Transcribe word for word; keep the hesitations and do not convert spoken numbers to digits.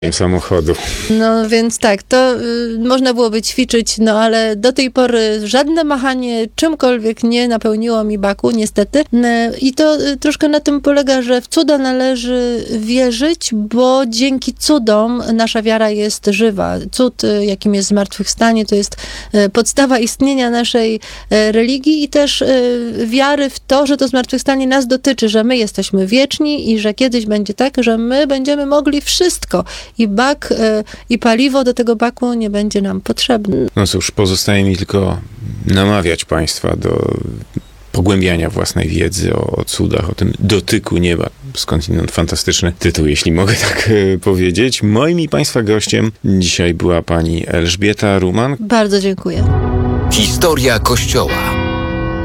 samochodu. No więc tak, to y, można byłoby ćwiczyć, no ale do tej pory żadne machanie czymkolwiek nie napełniło mi baku, niestety. Y, I to y, troszkę na tym polega, że w cuda należy wierzyć, bo dzięki cudom nasza wiara jest żywa. Cud, y, jakim jest zmartwychwstanie, to jest y, podstawa istnienia naszej y, religii i też y, wiary w to, że to zmartwychwstanie nas dotyczy, że my jesteśmy wieczni i że kiedyś będzie tak, że my będziemy mogli wszystko. I bak, y, i paliwo do tego baku nie będzie nam potrzebne. No cóż, pozostaje mi tylko namawiać Państwa do pogłębiania własnej wiedzy o, o cudach, o tym dotyku nieba. Skądinąd fantastyczny tytuł, jeśli mogę tak y, powiedzieć. Moim i Państwa gościem dzisiaj była pani Elżbieta Ruman. Bardzo dziękuję. Historia Kościoła.